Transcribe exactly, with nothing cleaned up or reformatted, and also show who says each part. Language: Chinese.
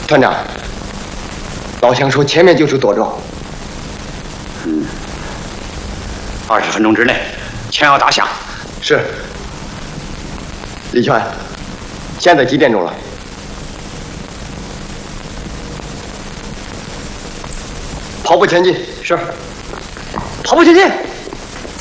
Speaker 1: 团长，老乡说前面就是垛庄。
Speaker 2: 嗯，二十分钟之内全要打响。
Speaker 1: 是。李全，现在几点钟了？跑步前进。
Speaker 3: 是。跑步前进。